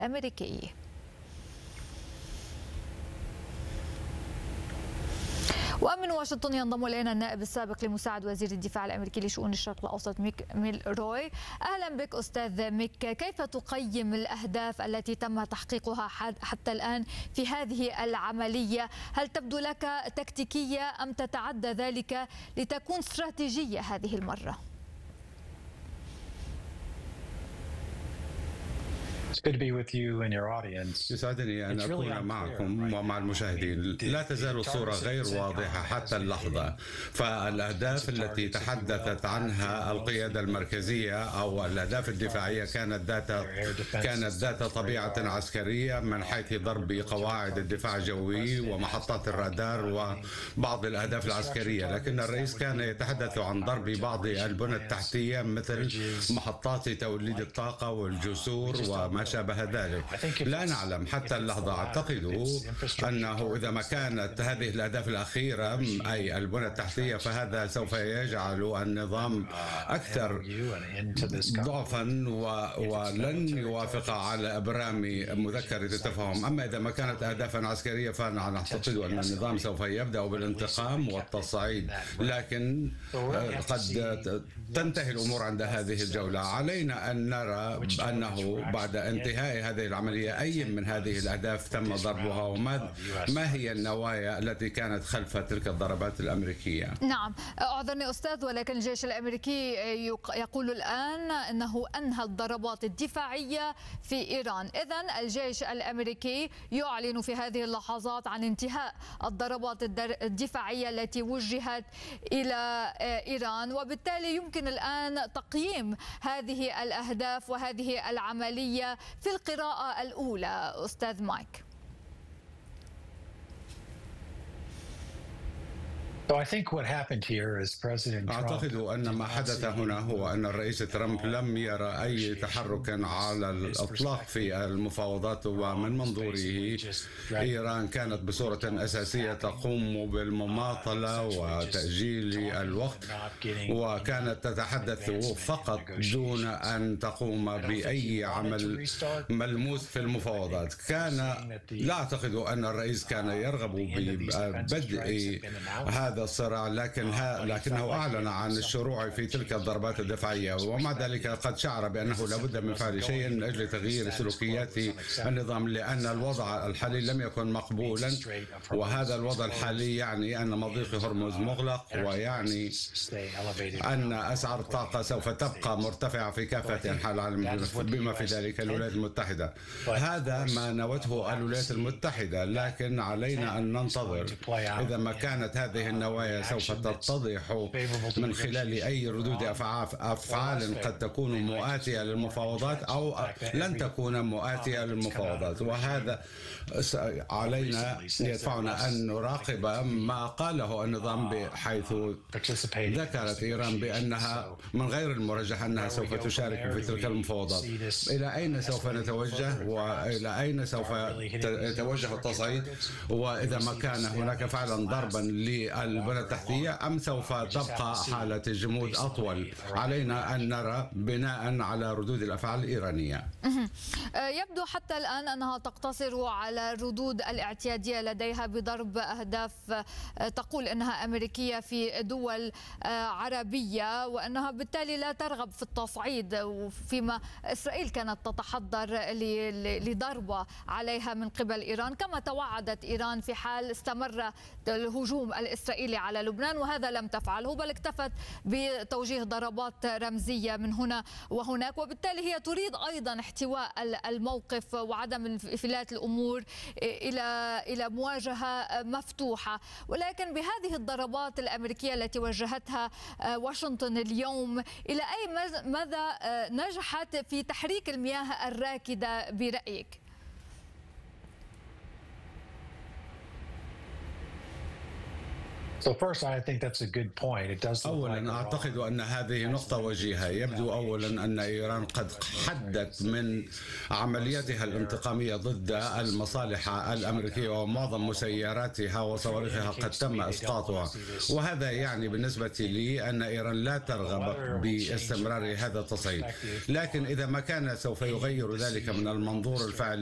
الأمريكي. ومن واشنطن ينضم إلينا النائب السابق لمساعد وزير الدفاع الأمريكي لشؤون الشرق الأوسط ميل روي. أهلا بك أستاذ ميك، كيف تقيم الأهداف التي تم تحقيقها حتى الآن في هذه العملية؟ هل تبدو لك تكتيكية أم تتعدى ذلك لتكون استراتيجية هذه المرة؟ يسعدني أن أكون معكم ومع المشاهدين. لا تزال الصورة غير واضحة حتى اللحظة، فالأهداف التي تحدثت عنها القيادة المركزية أو الأهداف الدفاعية كانت ذات طبيعة عسكرية من حيث ضرب قواعد الدفاع الجوي ومحطات الرادار وبعض الأهداف العسكرية، لكن الرئيس كان يتحدث عن ضرب بعض البنى التحتية مثل محطات توليد الطاقة والجسور وما شابه ذلك. لا نعلم حتى اللحظة. أعتقد أنه إذا ما كانت هذه الأهداف الأخيرة أي البنى التحتية فهذا سوف يجعل النظام أكثر ضعفا ولن يوافق على إبرام مذكرة التفاهم. أما إذا ما كانت أهدافا عسكرية فأنا أعتقد أن النظام سوف يبدأ بالانتقام والتصعيد، لكن قد تنتهي الأمور عند هذه الجولة. علينا أن نرى أنه بعد انتهاء هذه العملية أي من هذه الأهداف تم ضربها وما هي النوايا التي كانت خلف تلك الضربات الأمريكية. نعم، أعذرني أستاذ، ولكن الجيش الأمريكي يقول الآن أنه أنهى الضربات الدفاعية في إيران. إذن الجيش الأمريكي يعلن في هذه اللحظات عن انتهاء الضربات الدفاعية التي وجهت إلى إيران، وبالتالي يمكن الآن تقييم هذه الأهداف وهذه العملية في القراءة الأولى. أستاذ مايك. أعتقد أن ما حدث هنا هو أن الرئيس ترامب لم يرى أي تحرك على الإطلاق في المفاوضات، ومن منظوره إيران كانت بصورة أساسية تقوم بالمماطلة وتأجيل الوقت، وكانت تتحدث فقط دون أن تقوم بأي عمل ملموس في المفاوضات. لا أعتقد أن الرئيس كان يرغب ببدء هذا الصراع، لكنه أعلن عن الشروع في تلك الضربات الدفاعية، ومع ذلك قد شعر بأنه لابد من فعل شيء من أجل تغيير سلوكيات النظام، لأن الوضع الحالي لم يكن مقبولا، وهذا الوضع الحالي يعني أن مضيق هرمز مغلق، ويعني أن أسعار الطاقة سوف تبقى مرتفعة في كافة أنحاء العالم بما في ذلك الولايات المتحدة. هذا ما نوته الولايات المتحدة، لكن علينا أن ننتظر. إذا ما كانت هذه النوايا سوف تتضح من خلال أي ردود أفعال قد تكون مؤاتية للمفاوضات أو لن تكون مؤاتية للمفاوضات، وهذا علينا يدفعنا أن نراقب ما قاله النظام، بحيث ذكرت إيران بأنها من غير المرجح أنها سوف تشارك في تلك المفاوضات. إلى أين سوف نتوجه وإلى أين سوف يتوجه التصعيد، وإذا ما كان هناك فعلا ضربا للبنى التحتية أم سوف تبقى حالة جمود أطول. علينا أن نرى بناء على ردود الأفعال الإيرانية. يبدو حتى الآن أنها تقتصر على الردود الاعتيادية لديها بضرب أهداف تقول أنها أمريكية في دول عربية، وأنها بالتالي لا ترغب في التصعيد، وفيما إسرائيل كانت تتحضر لضربة عليها من قبل إيران، كما توعدت إيران في حال استمر الهجوم الإسرائيلي على لبنان، وهذا لم تفعله، بل اكتفت بتوجيه ضربات رمزية من هنا وهناك. وبالتالي هي تريد أيضا احتواء الموقف وعدم انفلات الأمور إلى مواجهة مفتوحة. ولكن بهذه الضربات الأمريكية التي وجهتها واشنطن اليوم، إلى أي مدى نجحت في تحريك المياه الراكدة برأيك؟ أولا أعتقد أن هذه نقطة وجيهة. يبدو أولا أن إيران قد حدت من عملياتها الانتقامية ضد المصالح الأمريكية، ومعظم مسيراتها وصواريخها قد تم إسقاطها، وهذا يعني بالنسبة لي أن إيران لا ترغب باستمرار هذا التصعيد. لكن إذا ما كان سوف يغير ذلك من المنظور الفعلي